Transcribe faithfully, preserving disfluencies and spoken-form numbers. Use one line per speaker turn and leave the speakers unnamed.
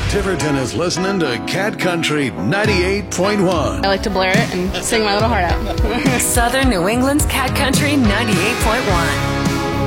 Tiverton is listening to Cat Country ninety-eight point one.
I like to blare it and sing my little heart out.
Southern New England's Cat Country ninety-eight point one.